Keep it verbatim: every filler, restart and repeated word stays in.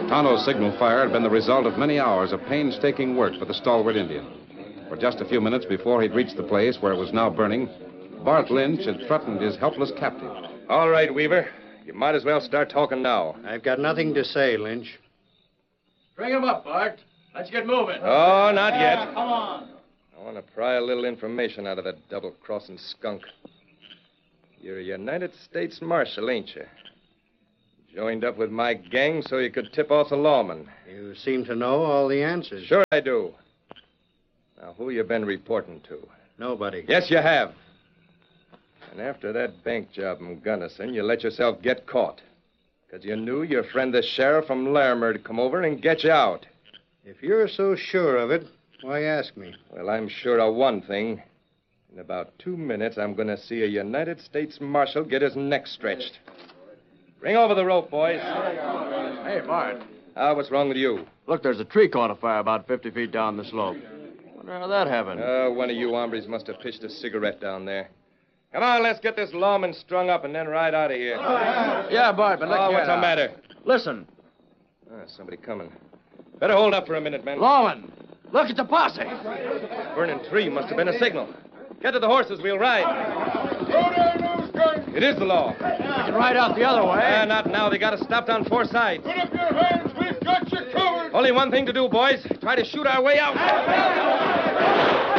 Tonto's signal fire had been the result of many hours of painstaking work for the stalwart Indian. For just a few minutes before he'd reached the place where it was now burning, Bart Lynch had threatened his helpless captive. All right, Weaver. You might as well start talking now. I've got nothing to say, Lynch. Bring him up, Bart. Let's get moving. Oh, not yet. Come on. I want to pry a little information out of that double-crossing skunk. You're a United States Marshal, ain't you? Joined up with my gang so you could tip off the lawman. You seem to know all the answers. Sure I do. Now, who you been reporting to? Nobody. Yes, you have. And after that bank job in Gunnison, you let yourself get caught. Because you knew your friend the sheriff from Larimer would come over and get you out. If you're so sure of it, why ask me? Well, I'm sure of one thing. In about two minutes, I'm going to see a United States Marshal get his neck stretched. Bring over the rope, boys. Hey, Bart. Ah, what's wrong with you? Look, there's a tree caught afire about fifty feet down the slope. Wonder how that happened. Uh, one of you hombres must have pitched a cigarette down there. Come on, let's get this lawman strung up and then ride out of here. Yeah, Bart, but look Oh, here what's the now. matter? Listen. Ah, somebody coming. Better hold up for a minute, men. Lawman, look at the posse. Burning tree must have been a signal. Get to the horses, we'll ride. Throw down those guns. It is the law. We can ride out the other way. Ah, not now. They got us stopped on four sides. Put up your hands. We've got you covered. Only one thing to do, boys. Try to shoot our way out.